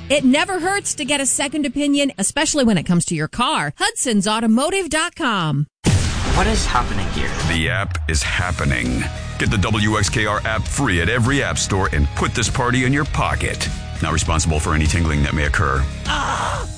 It never hurts to get a second opinion, especially when it comes to your car. Hudson'sAutomotive.com. What is happening here? The app is happening. Get the WXKR app free at every app store and put this party in your pocket. Not responsible for any tingling that may occur.